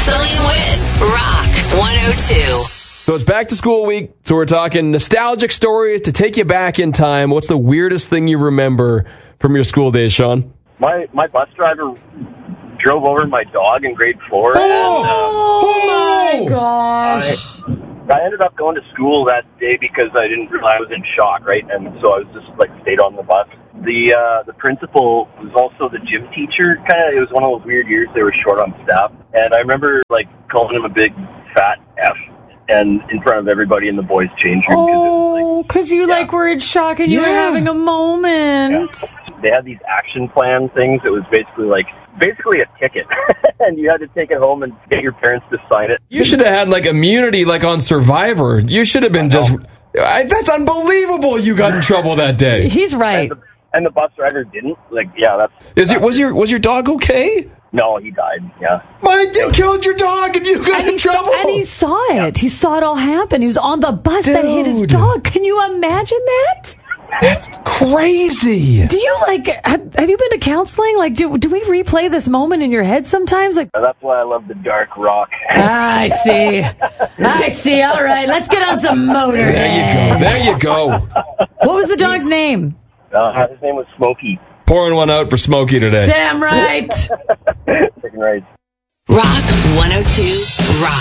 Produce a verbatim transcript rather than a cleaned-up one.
Silly and Wit. Rock one oh two. So it's back to school week, so we're talking nostalgic stories to take you back in time. What's the weirdest thing you remember from your school days, Sean? My my bus driver drove over my dog in grade four. Oh, and, my uh, gosh. I, I ended up going to school that day because I didn't realize I was in shock, right? And so I was just, like, stayed on the bus. The uh, the principal was also the gym teacher. Kind of, it was one of those weird years they were short on staff. And I remember, like, calling him a big fat F. And in front of everybody in the boys' change room. Oh, because you, yeah. like, were in shock and you Yeah. were having a moment. Yeah. They had these action plan things. It was basically like, basically a ticket. And you had to take it home and get your parents to sign it. You should have had, like, immunity like on Survivor. You should have been just... I, that's unbelievable you got in trouble that day. He's right. And the, and the bus driver didn't. Like, yeah, that's... Is it, was your was your dog okay? No, he died, yeah. Mike, you killed your dog and you got And in he, saw, trouble. and he saw it. He saw it all happen. He was on the bus that hit his Dude. dog. Can you imagine that? That's crazy. Do you, like, have, have you been to counseling? Like, do do we replay this moment in your head sometimes? Like, And that's why I love the dark rock. I see. I see. All right, let's get on some motor. There you go. There you go. What was the dog's name? Uh, his name was Smokey. Pouring one out for Smokey today. Damn right. Freaking right. Rock one oh two. Rock.